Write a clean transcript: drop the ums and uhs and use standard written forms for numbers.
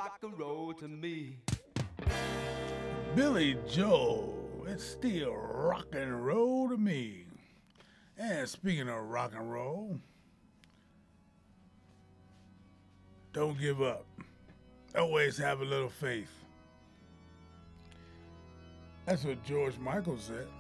rock and roll to me. Billy Joel, it's still rock and roll to me. And speaking of rock and roll, don't give up. Always have a little faith. That's what George Michael said.